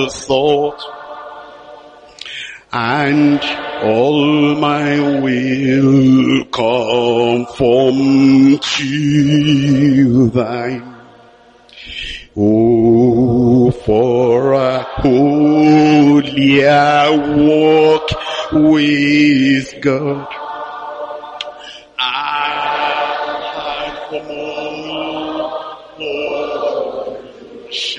thought, and all my will conform to thine. Oh, for a holier walk with God, and for